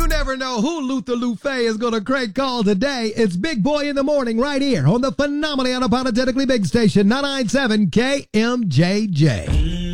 You never know who Luther Lufe is going to crank call today. It's Big Boy in the Morning right here on the phenomenally unapologetically big station, 997 KMJJ.